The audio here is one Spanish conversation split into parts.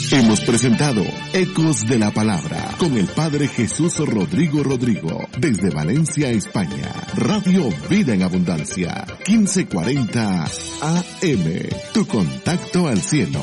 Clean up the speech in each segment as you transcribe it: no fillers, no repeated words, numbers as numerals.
Hemos presentado Ecos de la Palabra con el Padre Jesús Rodrigo desde Valencia, España. Radio Vida en Abundancia, 1540 AM. Tu contacto al cielo.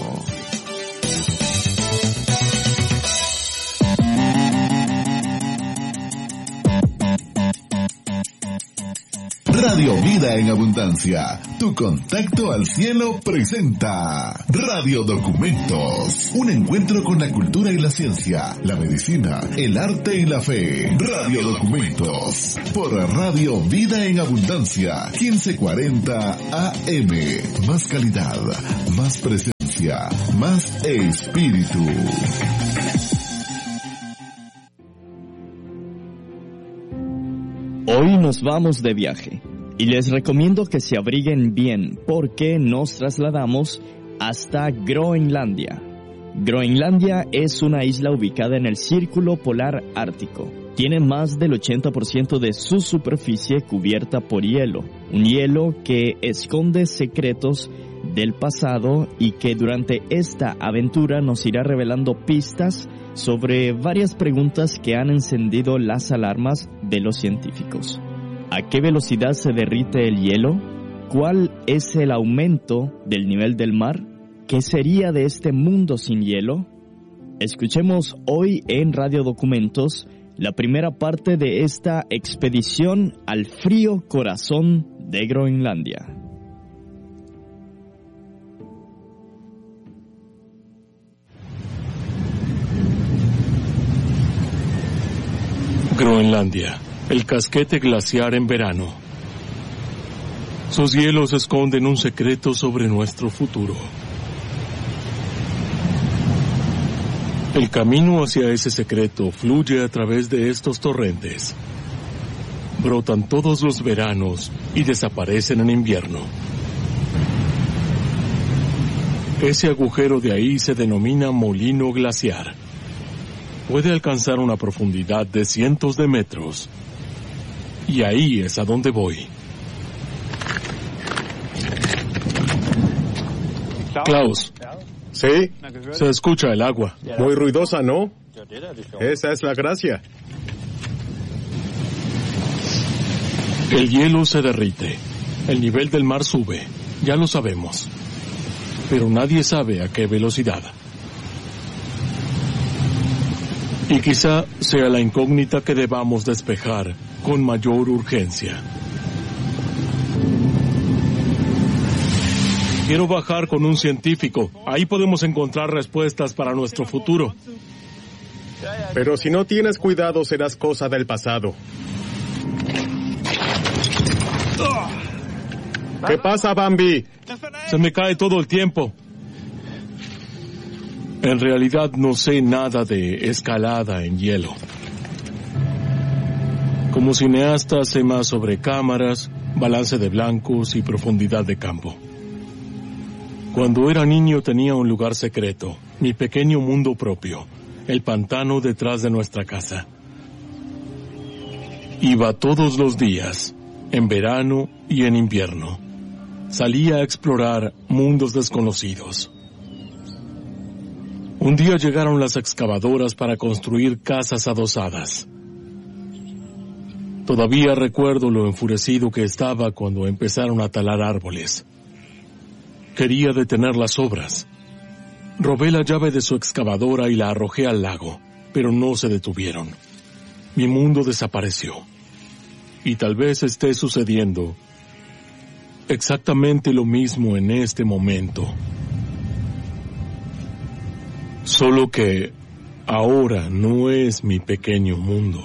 Radio Vida en Abundancia, tu contacto al cielo presenta Radio Documentos, un encuentro con la cultura y la ciencia, la medicina, el arte y la fe. Radio Documentos, por Radio Vida en Abundancia, 1540 AM. Más calidad, más presencia, más espíritu. Hoy nos vamos de viaje y les recomiendo que se abriguen bien porque nos trasladamos hasta Groenlandia. Groenlandia es una isla ubicada en el Círculo Polar Ártico. Tiene más del 80% de su superficie cubierta por hielo, un hielo que esconde secretos del pasado y que durante esta aventura nos irá revelando pistas sobre varias preguntas que han encendido las alarmas de los científicos. ¿A qué velocidad se derrite el hielo? ¿Cuál es el aumento del nivel del mar? ¿Qué sería de este mundo sin hielo? Escuchemos hoy en Radio Documentos la primera parte de esta expedición al frío corazón de Groenlandia. Groenlandia, el casquete glaciar en verano. Sus hielos esconden un secreto sobre nuestro futuro. El camino hacia ese secreto fluye a través de estos torrentes. Brotan todos los veranos y desaparecen en invierno. Ese agujero de ahí se denomina molino glaciar. Puede alcanzar una profundidad de cientos de metros. Y ahí es a donde voy. Klaus. Sí. Se escucha el agua. Muy ruidosa, ¿no? Esa es la gracia. El hielo se derrite. El nivel del mar sube. Ya lo sabemos. Pero nadie sabe a qué velocidad. Y quizá sea la incógnita que debamos despejar con mayor urgencia. Quiero bajar con un científico. Ahí podemos encontrar respuestas para nuestro futuro. Pero si no tienes cuidado, serás cosa del pasado. ¿Qué pasa, Bambi? Se me cae todo el tiempo. En realidad no sé nada de escalada en hielo. Como cineasta sé más sobre cámaras, balance de blancos y profundidad de campo. Cuando era niño tenía un lugar secreto, mi pequeño mundo propio, el pantano detrás de nuestra casa. Iba todos los días, en verano y en invierno. Salía a explorar mundos desconocidos. Un día llegaron las excavadoras para construir casas adosadas. Todavía recuerdo lo enfurecido que estaba cuando empezaron a talar árboles. Quería detener las obras. Robé la llave de su excavadora y la arrojé al lago, pero no se detuvieron. Mi mundo desapareció. Y tal vez esté sucediendo exactamente lo mismo en este momento. Solo que ahora no es mi pequeño mundo.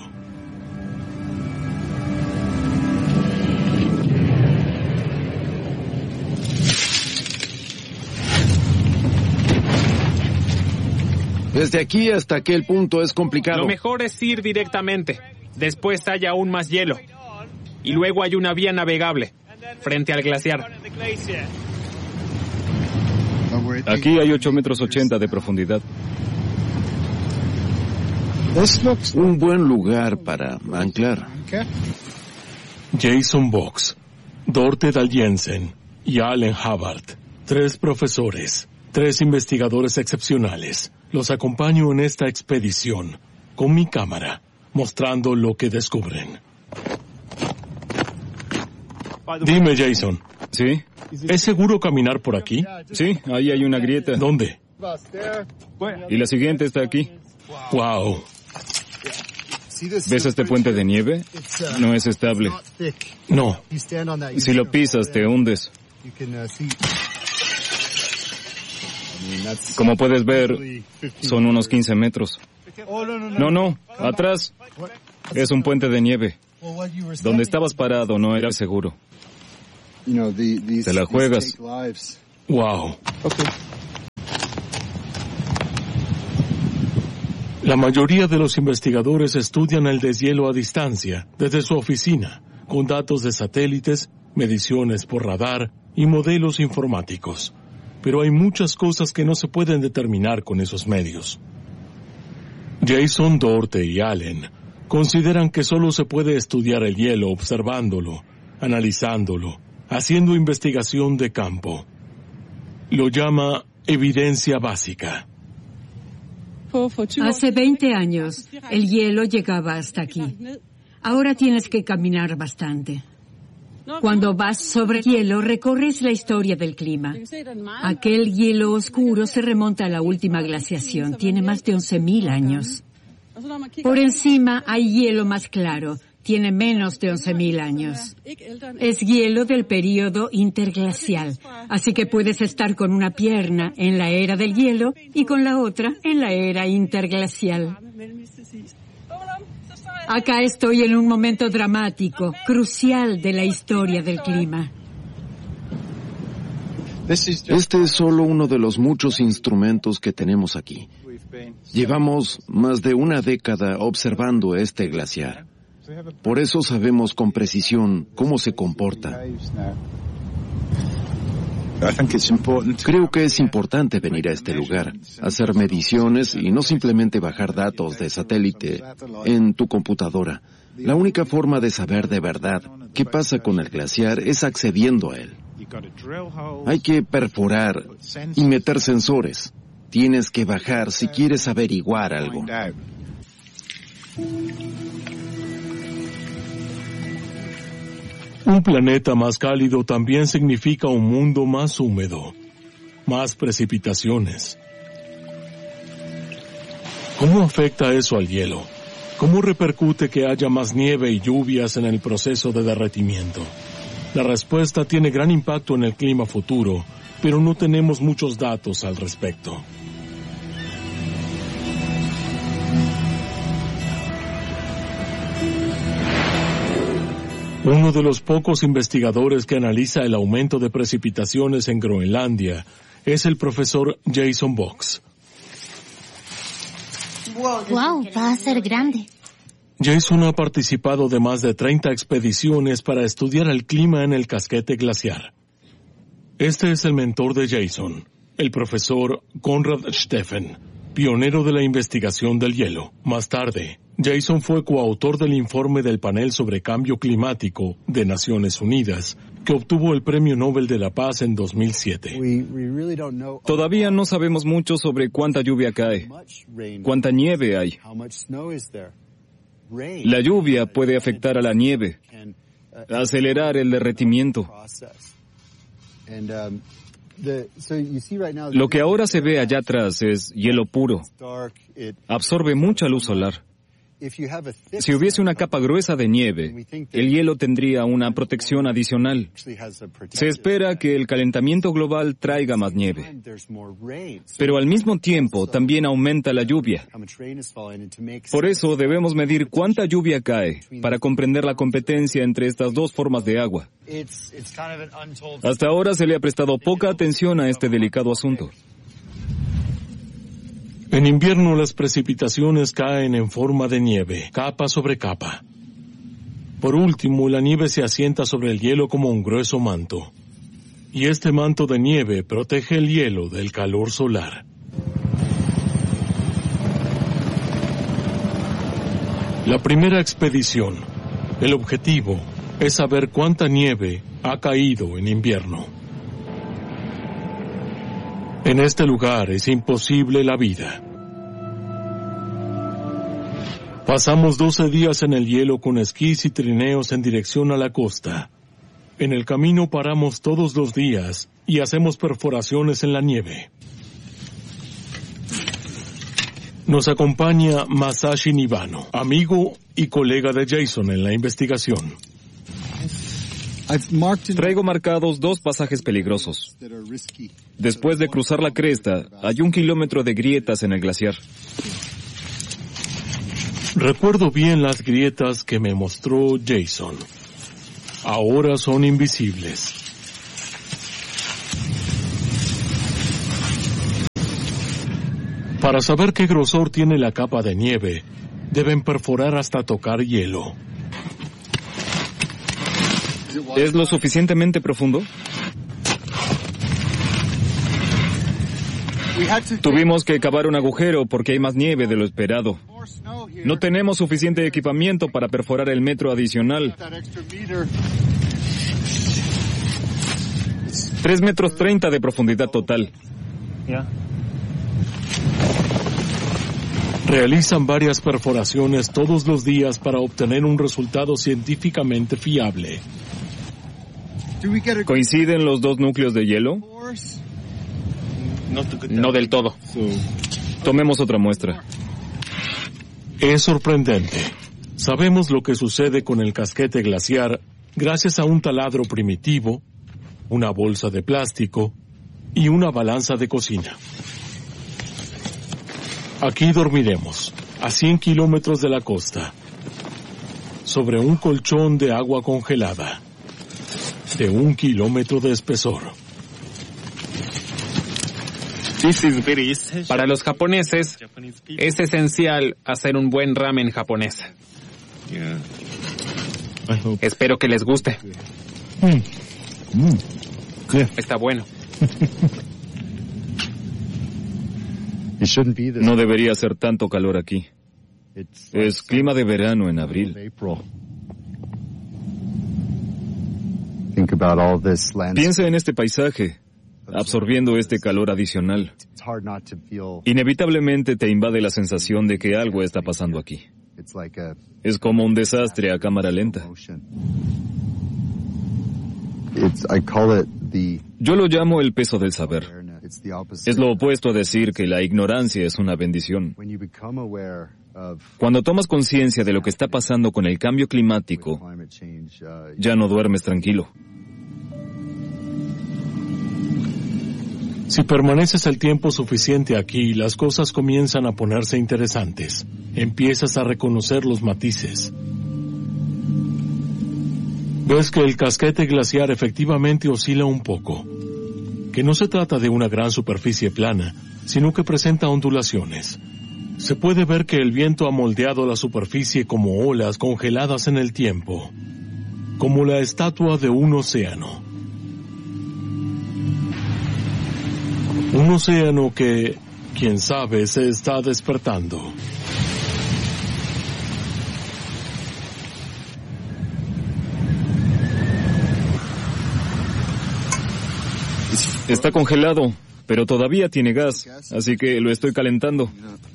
Desde aquí hasta aquel punto es complicado. Lo mejor es ir directamente. Después hay aún más hielo. Y luego hay una vía navegable, frente al glaciar. Aquí hay 8,80 metros de profundidad. Es un buen lugar para anclar. Jason Box, Dorte Dahl Jensen y Allen Havard, 3 profesores, 3 investigadores excepcionales. Los acompaño en esta expedición con mi cámara, mostrando lo que descubren. Dime, Jason. ¿Sí? ¿Es seguro caminar por aquí? Sí, ahí hay una grieta. ¿Dónde? Y la siguiente está aquí. Wow. ¿Ves este puente de nieve? No es estable. No. Si lo pisas, te hundes. Como puedes ver, son unos 15 metros. No, atrás. Es un puente de nieve. Donde estabas parado no era seguro. Te la juegas. Wow. La mayoría de los investigadores estudian el deshielo a distancia, desde su oficina, con datos de satélites, mediciones por radar y modelos informáticos. Pero hay muchas cosas que no se pueden determinar con esos medios. Jason, Dorte y Allen consideran que solo se puede estudiar el hielo observándolo, analizándolo, haciendo investigación de campo. Lo llama evidencia básica. Hace 20 años, el hielo llegaba hasta aquí. Ahora tienes que caminar bastante. Cuando vas sobre hielo, recorres la historia del clima. Aquel hielo oscuro se remonta a la última glaciación. Tiene más de 11.000 años. Por encima hay hielo más claro. Tiene menos de 11.000 años. Es hielo del período interglacial. Así que puedes estar con una pierna en la era del hielo y con la otra en la era interglacial. Acá estoy en un momento dramático, crucial de la historia del clima. Este es solo uno de los muchos instrumentos que tenemos aquí. Llevamos más de una década observando este glaciar. Por eso sabemos con precisión cómo se comporta. Creo que es importante venir a este lugar, hacer mediciones y no simplemente bajar datos de satélite en tu computadora. La única forma de saber de verdad qué pasa con el glaciar es accediendo a él. Hay que perforar y meter sensores. Tienes que bajar si quieres averiguar algo. Un planeta más cálido también significa un mundo más húmedo, más precipitaciones. ¿Cómo afecta eso al hielo? ¿Cómo repercute que haya más nieve y lluvias en el proceso de derretimiento? La respuesta tiene gran impacto en el clima futuro, pero no tenemos muchos datos al respecto. Uno de los pocos investigadores que analiza el aumento de precipitaciones en Groenlandia es el profesor Jason Box. ¡Wow! Va a ser grande. Jason ha participado de más de 30 expediciones para estudiar el clima en el casquete glaciar. Este es el mentor de Jason, el profesor Konrad Steffen, pionero de la investigación del hielo. Más tarde, Jason fue coautor del informe del Panel sobre Cambio Climático de Naciones Unidas, que obtuvo el Premio Nobel de la Paz en 2007. Todavía no sabemos mucho sobre cuánta lluvia cae, cuánta nieve hay. La lluvia puede afectar a la nieve, acelerar el derretimiento. Lo que ahora se ve allá atrás es hielo puro. Absorbe mucha luz solar. Si hubiese una capa gruesa de nieve, el hielo tendría una protección adicional. Se espera que el calentamiento global traiga más nieve. Pero al mismo tiempo también aumenta la lluvia. Por eso debemos medir cuánta lluvia cae para comprender la competencia entre estas dos formas de agua. Hasta ahora se le ha prestado poca atención a este delicado asunto. En invierno las precipitaciones caen en forma de nieve, capa sobre capa. Por último, la nieve se asienta sobre el hielo como un grueso manto. Y este manto de nieve protege el hielo del calor solar. La primera expedición. El objetivo es saber cuánta nieve ha caído en invierno. En este lugar es imposible la vida. Pasamos 12 días en el hielo con esquís y trineos en dirección a la costa. En el camino paramos todos los días y hacemos perforaciones en la nieve. Nos acompaña Masashi Nibano, amigo y colega de Jason en la investigación. Traigo marcados 2 pasajes peligrosos. Después de cruzar la cresta, hay 1 kilómetro de grietas en el glaciar. Recuerdo bien las grietas que me mostró Jason. Ahora son invisibles. Para saber qué grosor tiene la capa de nieve, deben perforar hasta tocar hielo. ¿Es lo suficientemente profundo? Tuvimos que cavar un agujero porque hay más nieve de lo esperado. No tenemos suficiente equipamiento para perforar el metro adicional. 3,30 metros de profundidad total. Realizan varias perforaciones todos los días para obtener un resultado científicamente fiable. ¿Coinciden los 2 núcleos de hielo? No del todo. Tomemos otra muestra. Es sorprendente. Sabemos lo que sucede con el casquete glaciar gracias a un taladro primitivo, una bolsa de plástico y una balanza de cocina. Aquí dormiremos, a 100 kilómetros de la costa, sobre un colchón de agua congelada, de 1 kilómetro de espesor. Para los japoneses, es esencial hacer un buen ramen japonés. Espero que les guste. Está bueno. No debería hacer tanto calor aquí. Es clima de verano en abril. Piensa en este paisaje, absorbiendo este calor adicional. Inevitablemente te invade la sensación de que algo está pasando aquí. Es como un desastre a cámara lenta. Yo lo llamo el peso del saber. Es lo opuesto a decir que la ignorancia es una bendición. Cuando tomas conciencia de lo que está pasando con el cambio climático, ya no duermes tranquilo. Si permaneces el tiempo suficiente aquí, las cosas comienzan a ponerse interesantes. Empiezas a reconocer los matices. Ves que el casquete glaciar efectivamente oscila un poco, que no se trata de una gran superficie plana, sino que presenta ondulaciones. Se puede ver que el viento ha moldeado la superficie como olas congeladas en el tiempo, como la estatua de un océano. Un océano que, quién sabe, se está despertando. Está congelado, pero todavía tiene gas, así que lo estoy calentando.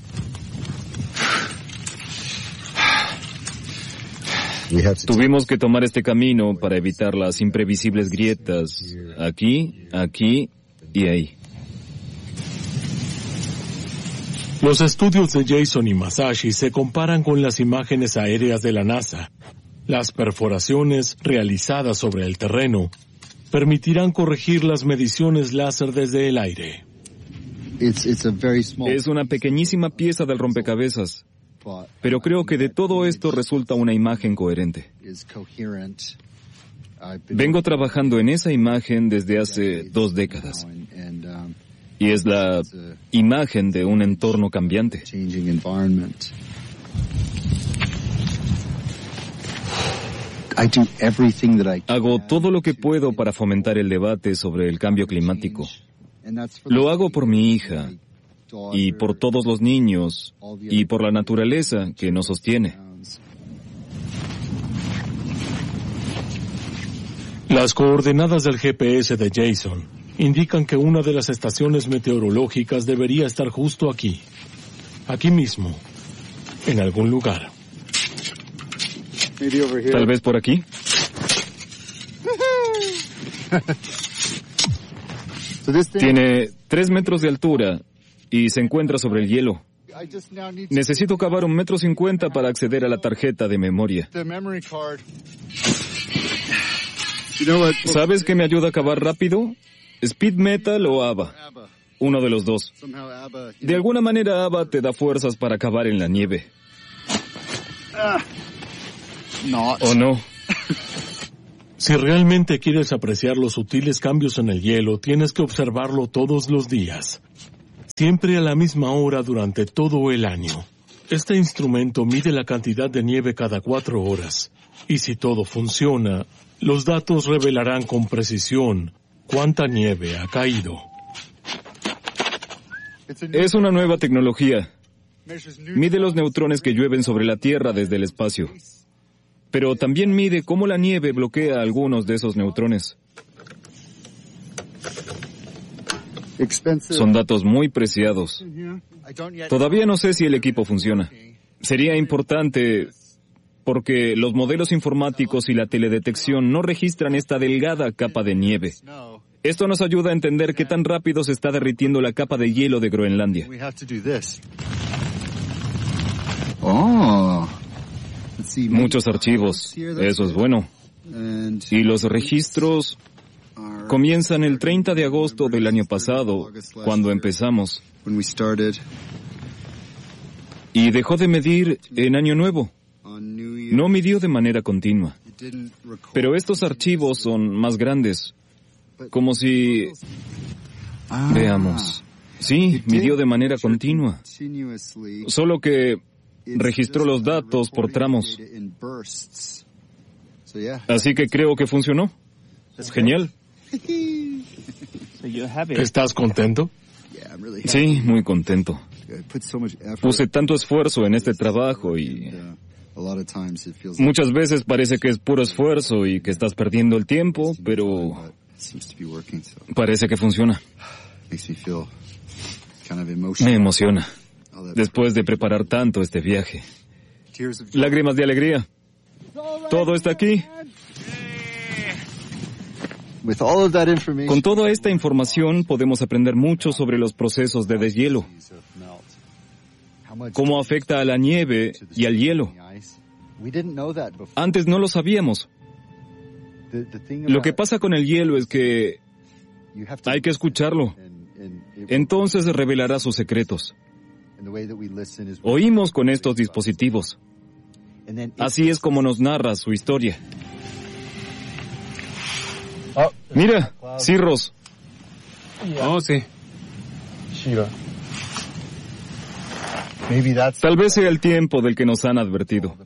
Tuvimos que tomar este camino para evitar las imprevisibles grietas, aquí, aquí y ahí. Los estudios de Jason y Masashi se comparan con las imágenes aéreas de la NASA. Las perforaciones realizadas sobre el terreno permitirán corregir las mediciones láser desde el aire. Es una pequeñísima pieza del rompecabezas, pero creo que de todo esto resulta una imagen coherente. Vengo trabajando en esa imagen desde hace 2 décadas. Y es la imagen de un entorno cambiante. Hago todo lo que puedo para fomentar el debate sobre el cambio climático. Lo hago por mi hija, y por todos los niños, y por la naturaleza que nos sostiene. Las coordenadas del GPS de Jason indican que una de las estaciones meteorológicas debería estar justo aquí. Aquí mismo. En algún lugar. Tal vez por aquí. Tiene 3 metros de altura y se encuentra sobre el hielo. Necesito cavar 1,50 metros para acceder a la tarjeta de memoria. ¿Sabes qué me ayuda a cavar rápido? ¿Speed Metal o ABBA? Uno de los dos. De alguna manera ABBA te da fuerzas para cavar en la nieve. ¿O no? Si realmente quieres apreciar los sutiles cambios en el hielo, tienes que observarlo todos los días. Siempre a la misma hora durante todo el año. Este instrumento mide la cantidad de nieve cada 4 horas. Y si todo funciona, los datos revelarán con precisión cuánta nieve ha caído. Es una nueva tecnología. Mide los neutrones que llueven sobre la Tierra desde el espacio. Pero también mide cómo la nieve bloquea algunos de esos neutrones. Son datos muy preciados. Todavía no sé si el equipo funciona. Sería importante porque los modelos informáticos y la teledetección no registran esta delgada capa de nieve. Esto nos ayuda a entender qué tan rápido se está derritiendo la capa de hielo de Groenlandia. Muchos archivos, eso es bueno. Y los registros comienzan el 30 de agosto del año pasado, cuando empezamos. Y dejó de medir en Año Nuevo. No midió de manera continua. Pero estos archivos son más grandes. Como si... Veamos. Sí, midió de manera continua. Solo que registró los datos por tramos. Así que creo que funcionó. Genial. ¿Estás contento? Sí, muy contento. Puse tanto esfuerzo en este trabajo y muchas veces parece que es puro esfuerzo y que estás perdiendo el tiempo, pero parece que funciona. Me emociona. Después de preparar tanto este viaje. Lágrimas de alegría. Todo está aquí. Con toda esta información podemos aprender mucho sobre los procesos de deshielo. Cómo afecta a la nieve y al hielo. Antes no lo sabíamos. Lo que pasa con el hielo es que hay que escucharlo. Entonces revelará sus secretos. Oímos con estos dispositivos. Así es como nos narra su historia. Mira, cirros. Oh, sí. Tal vez sea el tiempo del que nos han advertido.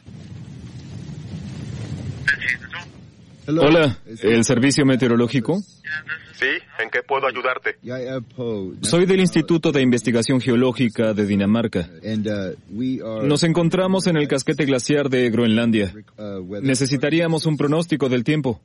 Hola, ¿el servicio meteorológico? Sí, ¿en qué puedo ayudarte? Soy del Instituto de Investigación Geológica de Dinamarca. Nos encontramos en el casquete glaciar de Groenlandia. Necesitaríamos un pronóstico del tiempo.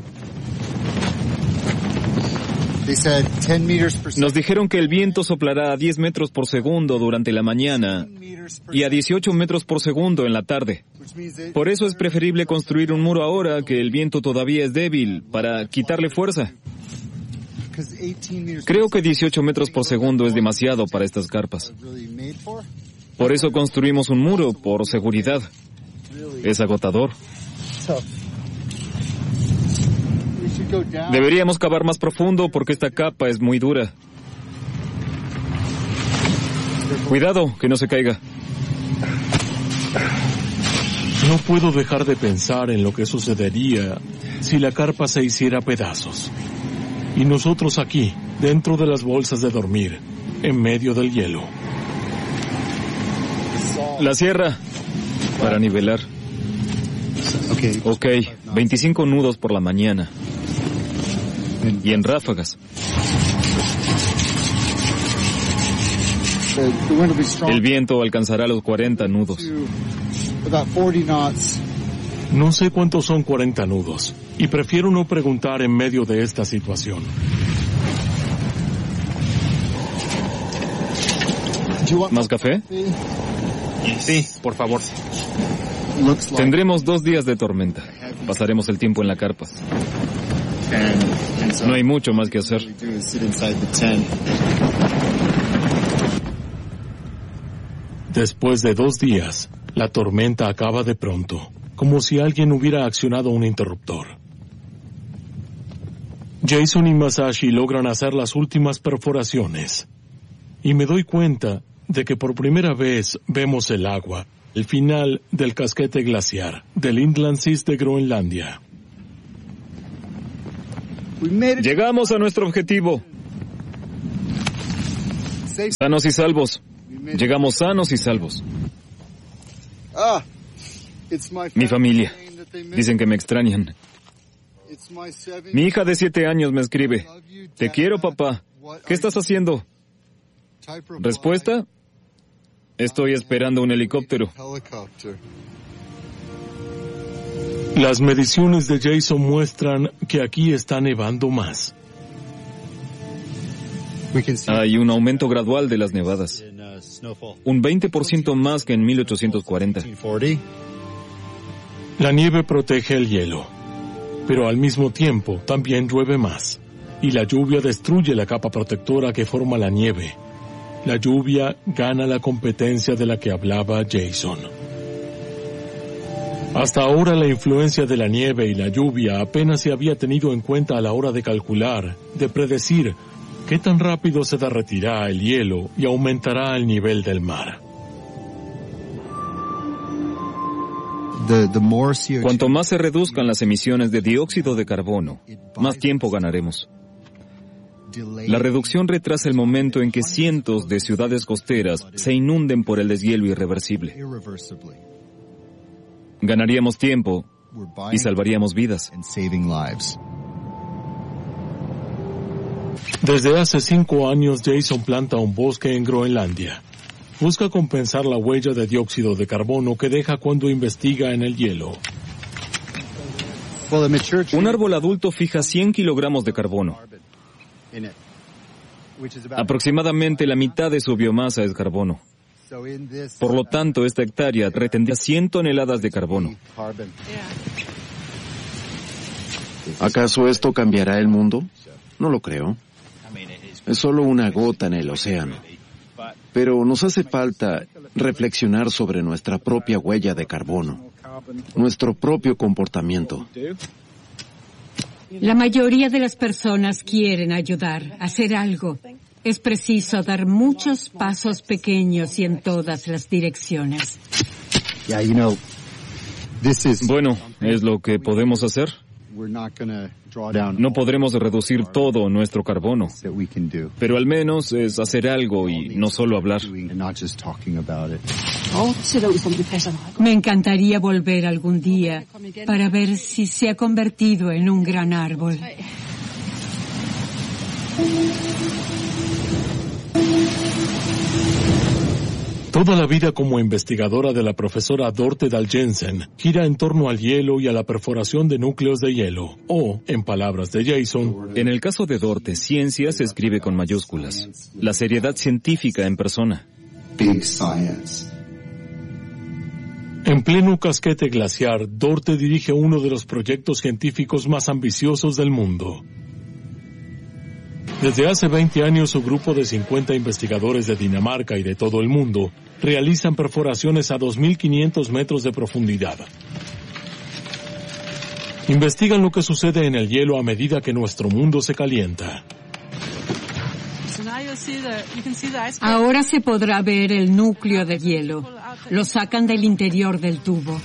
Nos dijeron que el viento soplará a 10 metros por segundo durante la mañana y a 18 metros por segundo en la tarde. Por eso es preferible construir un muro ahora que el viento todavía es débil, para quitarle fuerza. Creo que 18 metros por segundo es demasiado para estas carpas. Por eso construimos un muro, por seguridad. Es agotador. Deberíamos cavar más profundo porque esta capa es muy dura. Cuidado, que no se caiga. No puedo dejar de pensar en lo que sucedería si la carpa se hiciera pedazos. Y nosotros aquí, dentro de las bolsas de dormir, en medio del hielo. La sierra, para nivelar. Ok, 25 nudos por la mañana. Y en ráfagas. El viento alcanzará los 40 nudos. No sé cuántos son 40 nudos, y prefiero no preguntar en medio de esta situación. ¿Más café? Sí, por favor. Tendremos 2 días de tormenta. Pasaremos el tiempo en la carpa. No hay mucho más que hacer. Después de 2 días, la tormenta acaba de pronto, como si alguien hubiera accionado un interruptor. Jason y Masashi logran hacer las últimas perforaciones. Y me doy cuenta de que por primera vez vemos el agua, el final del casquete glaciar del Inland Seas de Groenlandia. Llegamos a nuestro objetivo. Sanos y salvos. Llegamos sanos y salvos. Mi familia. Dicen que me extrañan. Mi hija de 7 años me escribe: "Te quiero, papá. ¿Qué estás haciendo?" Respuesta: estoy esperando un helicóptero. Las mediciones de Jason muestran que aquí está nevando más. Hay un aumento gradual de las nevadas. Un 20% más que en 1840. La nieve protege el hielo, pero al mismo tiempo también llueve más. Y la lluvia destruye la capa protectora que forma la nieve. La lluvia gana la competencia de la que hablaba Jason. Hasta ahora la influencia de la nieve y la lluvia apenas se había tenido en cuenta a la hora de calcular, de predecir qué tan rápido se derretirá el hielo y aumentará el nivel del mar. Cuanto más se reduzcan las emisiones de dióxido de carbono, más tiempo ganaremos. La reducción retrasa el momento en que cientos de ciudades costeras se inunden por el deshielo irreversible. Ganaríamos tiempo y salvaríamos vidas. Desde hace 5 años, Jason planta un bosque en Groenlandia. Busca compensar la huella de dióxido de carbono que deja cuando investiga en el hielo. Un árbol adulto fija 100 kilogramos de carbono. Aproximadamente la mitad de su biomasa es carbono. Por lo tanto, esta hectárea retendría 100 toneladas de carbono. ¿Acaso esto cambiará el mundo? No lo creo. Es solo una gota en el océano. Pero nos hace falta reflexionar sobre nuestra propia huella de carbono, nuestro propio comportamiento. La mayoría de las personas quieren ayudar, hacer algo. Es preciso dar muchos pasos pequeños y en todas las direcciones. Bueno, es lo que podemos hacer. No podremos reducir todo nuestro carbono, pero al menos es hacer algo y no solo hablar. Me encantaría volver algún día para ver si se ha convertido en un gran árbol. Toda la vida como investigadora de la profesora Dorte Dahl Jensen gira en torno al hielo y a la perforación de núcleos de hielo, o, en palabras de Jason, en el caso de Dorte, ciencia se escribe con mayúsculas. La seriedad científica en persona. En pleno casquete glaciar, Dorte dirige uno de los proyectos científicos más ambiciosos del mundo. Desde hace 20 años, su grupo de 50 investigadores de Dinamarca y de todo el mundo realizan perforaciones a 2.500 metros de profundidad. Investigan lo que sucede en el hielo a medida que nuestro mundo se calienta. Ahora se podrá ver el núcleo de hielo. Lo sacan del interior del tubo.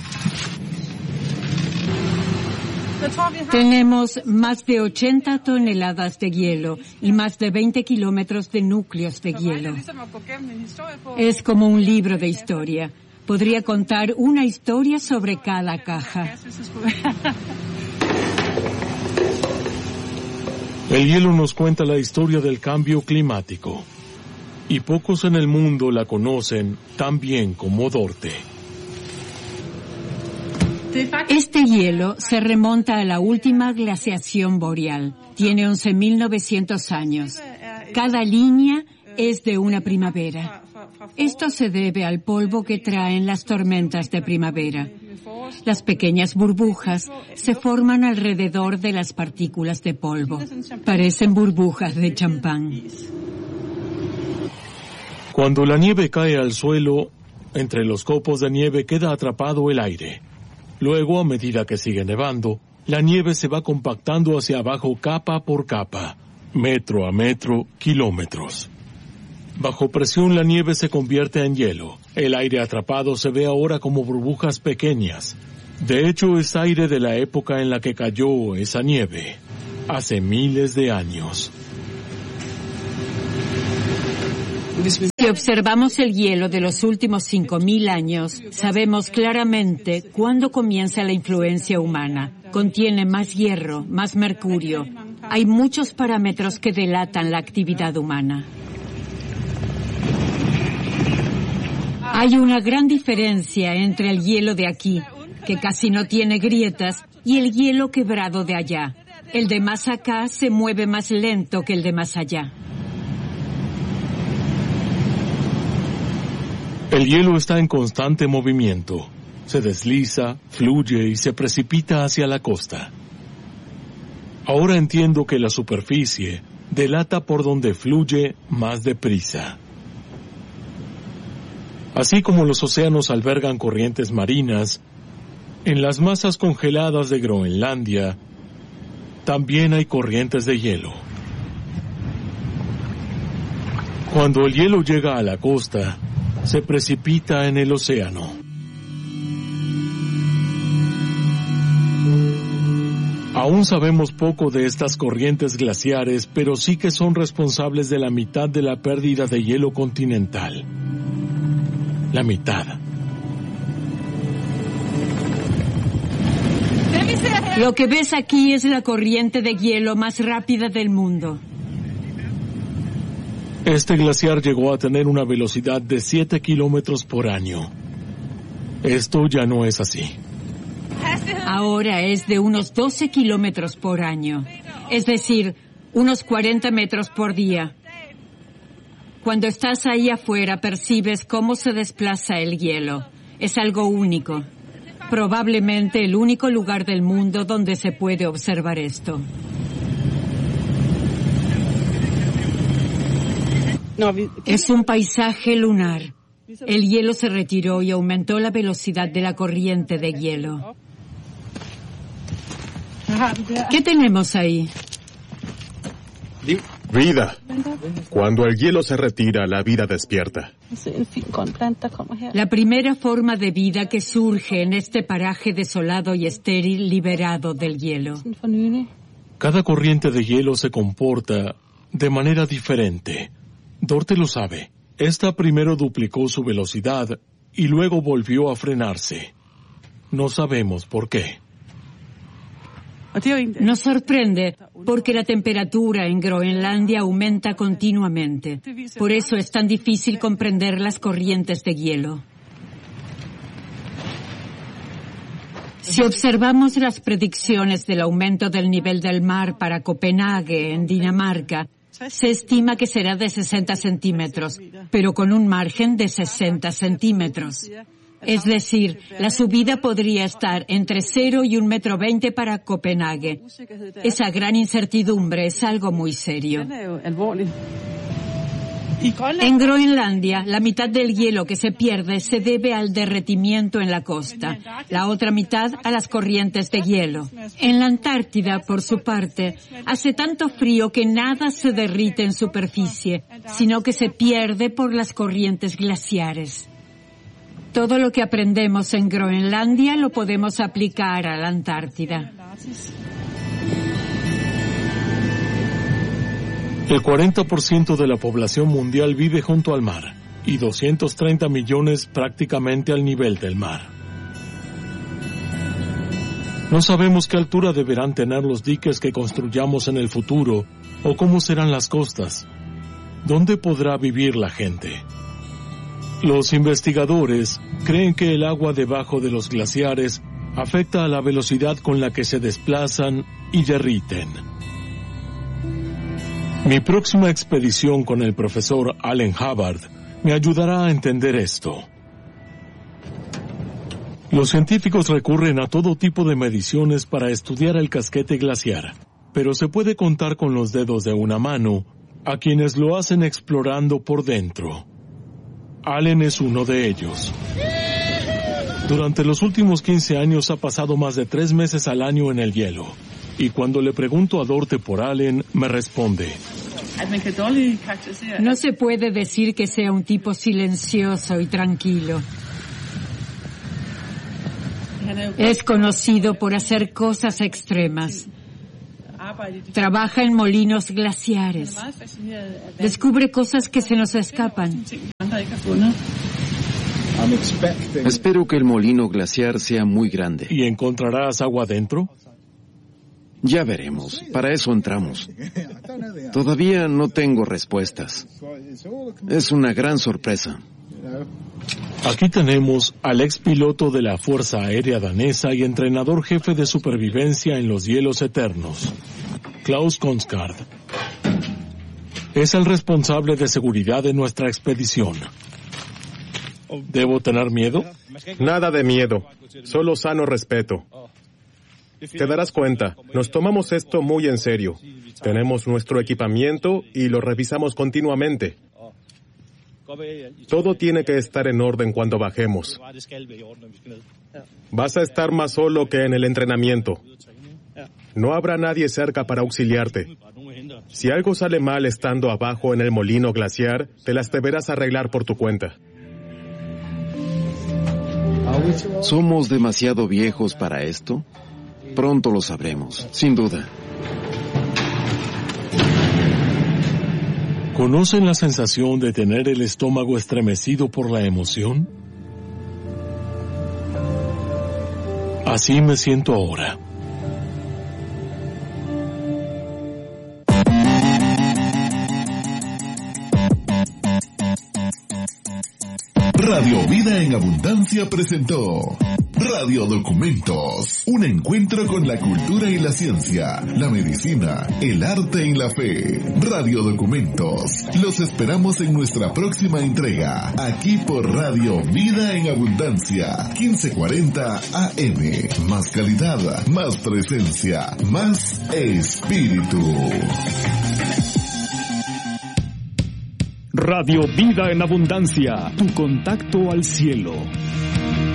Tenemos más de 80 toneladas de hielo y más de 20 kilómetros de núcleos de hielo. Es como un libro de historia. Podría contar una historia sobre cada caja. El hielo nos cuenta la historia del cambio climático. Y pocos en el mundo la conocen tan bien como Dorte. Este hielo se remonta a la última glaciación boreal. Tiene 11.900 años. Cada línea es de una primavera. Esto se debe al polvo que traen las tormentas de primavera. Las pequeñas burbujas se forman alrededor de las partículas de polvo. Parecen burbujas de champán. Cuando la nieve cae al suelo, entre los copos de nieve queda atrapado el aire. Luego, a medida que sigue nevando, la nieve se va compactando hacia abajo capa por capa, metro a metro, kilómetros. Bajo presión la nieve se convierte en hielo. El aire atrapado se ve ahora como burbujas pequeñas. De hecho, es aire de la época en la que cayó esa nieve, hace miles de años. Si observamos el hielo de los últimos 5.000 años, sabemos claramente cuándo comienza la influencia humana. Contiene más hierro, más mercurio. Hay muchos parámetros que delatan la actividad humana. Hay una gran diferencia entre el hielo de aquí, que casi no tiene grietas, y el hielo quebrado de allá. El de más acá se mueve más lento que el de más allá. El hielo está en constante movimiento. Se desliza, fluye y se precipita hacia la costa. Ahora entiendo que la superficie delata por donde fluye más deprisa. Así como los océanos albergan corrientes marinas, en las masas congeladas de Groenlandia también hay corrientes de hielo. Cuando el hielo llega a la costa, se precipita en el océano. Aún sabemos poco de estas corrientes glaciares, pero sí que son responsables de la mitad de la pérdida de hielo continental. La mitad. Lo que ves aquí es la corriente de hielo más rápida del mundo. Este glaciar llegó a tener una velocidad de 7 kilómetros por año. Esto ya no es así. Ahora es de unos 12 kilómetros por año. Es decir, unos 40 metros por día. Cuando estás ahí afuera percibes cómo se desplaza el hielo. Es algo único. Probablemente el único lugar del mundo donde se puede observar esto. Es un paisaje lunar. El hielo se retiró y aumentó la velocidad de la corriente de hielo. ¿Qué tenemos ahí? Vida. Cuando el hielo se retira, la vida despierta. La primera forma de vida que surge en este paraje desolado y estéril liberado del hielo. Cada corriente de hielo se comporta de manera diferente. Dorte lo sabe. Esta primero duplicó su velocidad y luego volvió a frenarse. No sabemos por qué. Nos sorprende porque la temperatura en Groenlandia aumenta continuamente. Por eso es tan difícil comprender las corrientes de hielo. Si observamos las predicciones del aumento del nivel del mar para Copenhague, en Dinamarca, se estima que será de 60 centímetros, pero con un margen de 60 centímetros. Es decir, la subida podría estar entre 0 y 1,20 m para Copenhague. Esa gran incertidumbre es algo muy serio. En Groenlandia, la mitad del hielo que se pierde se debe al derretimiento en la costa, la otra mitad a las corrientes de hielo. En la Antártida, por su parte, hace tanto frío que nada se derrite en superficie, sino que se pierde por las corrientes glaciares. Todo lo que aprendemos en Groenlandia lo podemos aplicar a la Antártida. El 40% de la población mundial vive junto al mar y 230 millones prácticamente al nivel del mar. No sabemos qué altura deberán tener los diques que construyamos en el futuro o cómo serán las costas. ¿Dónde podrá vivir la gente? Los investigadores creen que el agua debajo de los glaciares afecta a la velocidad con la que se desplazan y derriten. Mi próxima expedición con el profesor Allen Hubbard me ayudará a entender esto. Los científicos recurren a todo tipo de mediciones para estudiar el casquete glaciar, pero se puede contar con los dedos de una mano a quienes lo hacen explorando por dentro. Allen es uno de ellos. Durante los últimos 15 años ha pasado más de 3 meses al año en el hielo, y cuando le pregunto a Dorte por Allen, me responde: no se puede decir que sea un tipo silencioso y tranquilo. Es conocido por hacer cosas extremas. Trabaja en molinos glaciares. Descubre cosas que se nos escapan. Espero que el molino glaciar sea muy grande. ¿Y encontrarás agua dentro? Ya veremos. Para eso entramos. Todavía no tengo respuestas. Es una gran sorpresa. Aquí tenemos al ex piloto de la Fuerza Aérea Danesa y entrenador jefe de supervivencia en los hielos eternos, Klaus Konskard. Es el responsable de seguridad de nuestra expedición. ¿Debo tener miedo? Nada de miedo, solo sano respeto. Te darás cuenta, nos tomamos esto muy en serio. Tenemos nuestro equipamiento y lo revisamos continuamente. Todo tiene que estar en orden cuando bajemos. Vas a estar más solo que en el entrenamiento. No habrá nadie cerca para auxiliarte. Si algo sale mal estando abajo en el molino glaciar, te las deberás arreglar por tu cuenta. ¿Somos demasiado viejos para esto? Pronto lo sabremos, sin duda. ¿Conocen la sensación de tener el estómago estremecido por la emoción? Así me siento ahora. Radio Vida en Abundancia presentó Radio Documentos, un encuentro con la cultura y la ciencia, la medicina, el arte y la fe. Radio Documentos, los esperamos en nuestra próxima entrega, aquí por Radio Vida en Abundancia, 1540 AM. Más calidad, más presencia, más espíritu. Radio Vida en Abundancia, tu contacto al cielo.